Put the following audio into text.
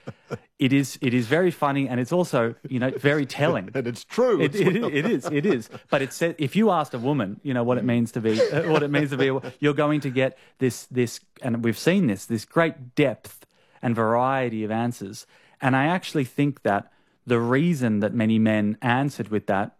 it is very funny, and it's also, very telling. And it's true. It is. But it said, if you asked a woman, what it means to be, you're going to get this, and we've seen this great depth and variety of answers. And I actually think that the reason that many men answered with that